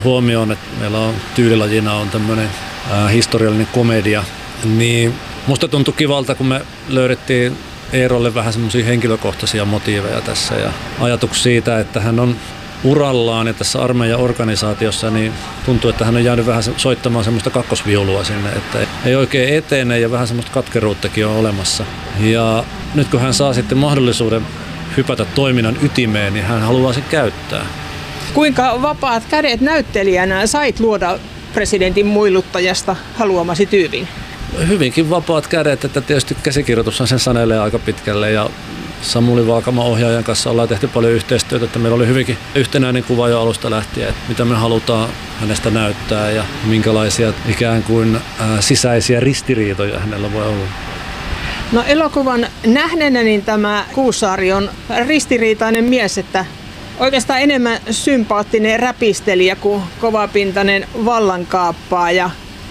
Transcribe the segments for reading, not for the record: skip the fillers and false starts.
huomioon, että meillä on tyylilajina on tämmöinen historiallinen komedia, niin musta tuntui kivalta, kun me löydettiin Eerolle vähän semmoisia henkilökohtaisia motiiveja tässä ja ajatus siitä, että hän on urallaan ja tässä armeijan organisaatiossa, niin tuntuu, että hän on jäänyt vähän soittamaan semmoista kakkosviulua sinne, että ei oikein etene ja vähän semmoista katkeruuttakin on olemassa. Ja nyt kun hän saa sitten mahdollisuuden hypätä toiminnan ytimeen, niin hän haluaa sen käyttää. Kuinka vapaat kädet näyttelijänä sait luoda presidentin muiluttajasta haluamasi tyypin? Hyvinkin vapaat kädet, että tietysti käsikirjoitushan sen sanelee aika pitkälle ja Samuli Vaakama ohjaajan kanssa ollaan tehty paljon yhteistyötä, että meillä oli hyvinkin yhtenäinen kuva jo alusta lähtien, että mitä me halutaan hänestä näyttää ja minkälaisia ikään kuin sisäisiä ristiriitoja hänellä voi olla. No elokuvan nähneenä niin tämä Kuusaari on ristiriitainen mies, että oikeastaan enemmän sympaattinen räpistelijä kuin kovapintainen vallankaappaaja.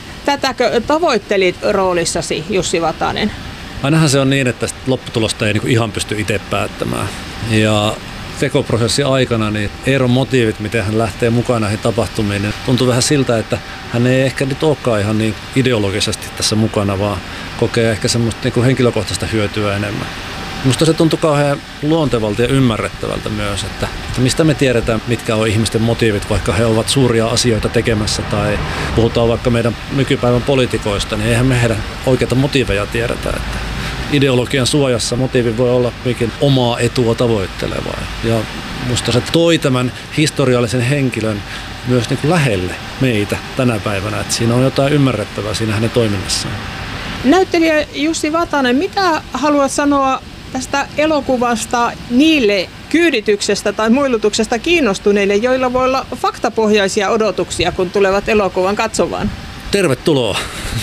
Tätäkö tavoittelit roolissasi, Jussi Vatanen? Ainahan se on niin, että lopputulosta ei ihan pysty itse päättämään. Ja tekoprosessin aikana niin Eeron motiivit, miten hän lähtee mukaan näihin tapahtumiin, niin tuntuu vähän siltä, että hän ei ehkä nyt olekaan ihan niin ideologisesti tässä mukana, vaan kokee ehkä semmoista niin kuin henkilökohtaista hyötyä enemmän. Minusta se tuntuu kauhean luontevalta ja ymmärrettävältä myös, että mistä me tiedetään, mitkä on ihmisten motiivit, vaikka he ovat suuria asioita tekemässä tai puhutaan vaikka meidän nykypäivän poliitikoista, niin eihän me heidän oikeita motiiveja tiedetä. Että ideologian suojassa motiivi voi olla hyvinkin omaa etua tavoittelevaa. Ja minusta se toi tämän historiallisen henkilön myös niin kuin lähelle meitä tänä päivänä, että siinä on jotain ymmärrettävää siinä hänen toiminnassaan. Näyttelijä Jussi Vatanen, mitä haluat sanoa tästä elokuvasta niille kyydityksestä tai muilutuksesta kiinnostuneille, joilla voi olla faktapohjaisia odotuksia, kun tulevat elokuvan katsomaan? Tervetuloa!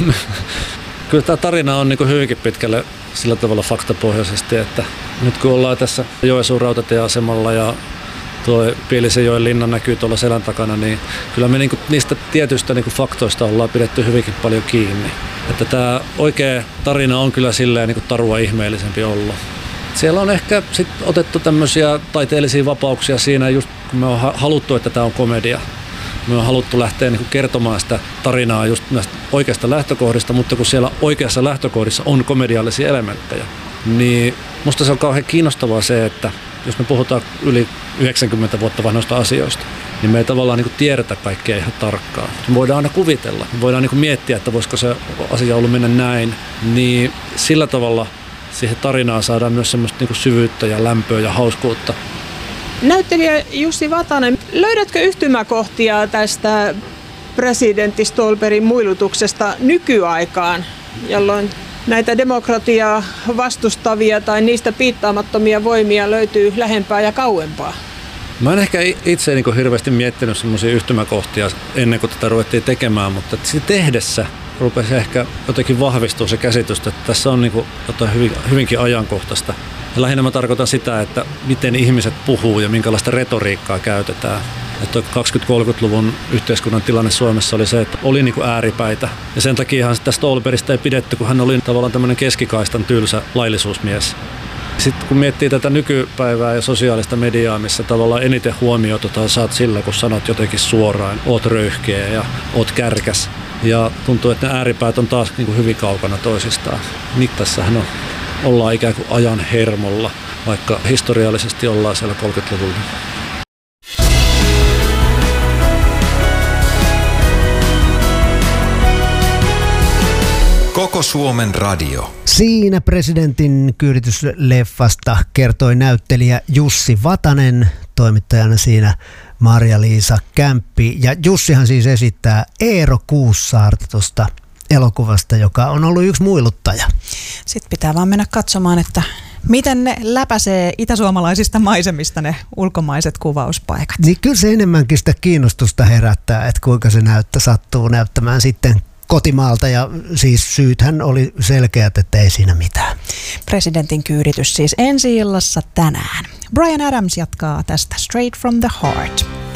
Kyllä tämä tarina on niin kuin hyvinkin pitkälle sillä tavalla faktapohjaisesti, että nyt kun ollaan tässä Joensuun rautatieasemalla ja tuo Pielisenjoen linna näkyy tuolla selän takana, niin kyllä me niin niistä tietyistä niin faktoista ollaan pidetty hyvinkin paljon kiinni. Että tämä oikea tarina on kyllä silleen niin tarua ihmeellisempi ollut. Siellä on ehkä sit otettu tämmöisiä taiteellisia vapauksia siinä, just kun me on haluttu, että tämä on komedia. Me on haluttu lähteä niin kertomaan sitä tarinaa just näistä oikeasta lähtökohdista, mutta kun siellä oikeassa lähtökohdissa on komediallisia elementtejä, niin musta se on kauhean kiinnostavaa se, että jos me puhutaan yli 90 vuotta vanhoista asioista, niin me ei tavallaan niin tiedetä kaikkea ihan tarkkaan. Me voidaan aina kuvitella, me voidaan niin miettiä, että voisiko se asia ollut mennä näin, niin sillä tavalla siihen tarinaan saadaan myös semmoista niin syvyyttä ja lämpöä ja hauskuutta. Näyttelijä Jussi Vatanen, löydätkö yhtymäkohtia tästä presidentti Ståhlbergin muilutuksesta nykyaikaan, jolloin näitä demokratiaa vastustavia tai niistä piittaamattomia voimia löytyy lähempää ja kauempaa? Mä en ehkä itse niin hirveästi miettinyt semmoisia yhtymäkohtia ennen kuin tätä ruvettiin tekemään, mutta sitä tehdessä rupesi ehkä jotenkin vahvistua se käsitys, että tässä on niin jotain hyvinkin ajankohtaista. Ja lähinnä mä tarkoitan sitä, että miten ihmiset puhuu ja minkälaista retoriikkaa käytetään. Että 20-30-luvun yhteiskunnan tilanne Suomessa oli se, että oli niin kuin ääripäitä. Ja sen takiahan sitä Ståhlbergistä ei pidetty, kun hän oli tavallaan tämmöinen keskikaistan tylsä laillisuusmies. Sitten kun miettii tätä nykypäivää ja sosiaalista mediaa, missä tavallaan eniten huomiota saat sillä, kun sanot jotenkin suoraan, oot röyhkeä ja oot kärkäs. Ja tuntuu, että ne ääripäät on taas niin kuin hyvin kaukana toisistaan. Nyt tässähän ollaan ikään kuin ajan hermolla, vaikka historiallisesti ollaan siellä 30-luvulla. Koko Suomen radio. Siinä presidentin kyyditysleffasta kertoi näyttelijä Jussi Vatanen, toimittajana siinä Marja-Liisa Kämppi. Ja Jussihan siis esittää Eero Kuussaarta tuosta elokuvasta, joka on ollut yksi muiluttaja. Sitten pitää vaan mennä katsomaan, että miten ne läpäisee itäsuomalaisista maisemista ne ulkomaiset kuvauspaikat. Niin kyllä se enemmänkin sitä kiinnostusta herättää, että kuinka se sattuu näyttämään sitten kotimaalta, ja siis syythän oli selkeät, että ei siinä mitään. Presidentin kyyditys siis ensi illassa tänään. Bryan Adams jatkaa tästä Straight from the Heart.